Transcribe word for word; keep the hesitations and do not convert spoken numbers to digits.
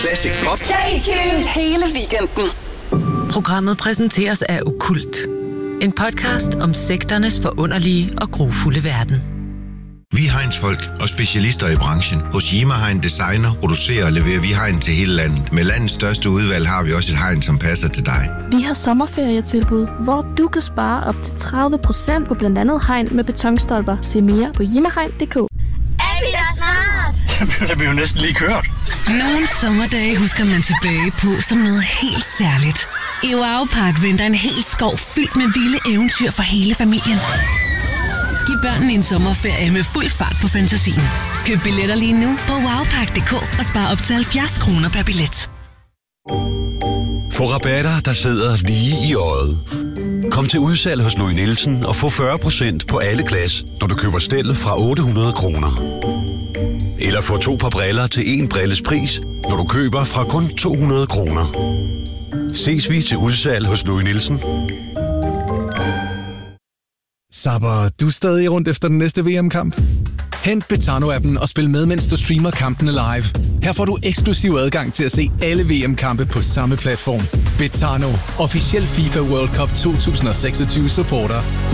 Classic Pop. Stay tuned hele weekenden. Programmet præsenteres af Okkult. En podcast om sekternes forunderlige og grufulde verden. Vi er Heinz-folk og specialister i branchen. Hos Yima Hein designer, producerer og leverer vi hegn til hele landet. Med landets største udvalg har vi også et hegn, som passer til dig. Vi har sommerferietilbud, hvor du kan spare op til tredive procent på blandt andet hegn med betonstolper. Se mere på yimahegn punktum d k. Er vi der snart? Det bliver jo næsten lige kørt. Nogle sommerdage husker man tilbage på som noget helt særligt. I Wow Park venter en hel skov fyldt med vilde eventyr for hele familien. Giv børnene en sommerferie med fuld fart på fantasien. Køb billetter lige nu på wow park punktum d k og spar op til halvfjerds kroner per billet. Få rabatter, der sidder lige i øjet. Kom til udsalg hos Louis Nielsen og få fyrre procent på alle glas, når du køber stel fra otte hundrede kroner. Eller få to par briller til en brilles pris, når du køber fra kun to hundrede kroner. Ses vi til udsalg hos Louis Nielsen. Sabber, du er stadig rundt efter den næste V M-kamp? Hent Betano-appen og spil med, mens du streamer kampene live. Her får du eksklusiv adgang til at se alle V M-kampe på samme platform. Betano, officiel FIFA World Cup to tusind seksogtyve supporter.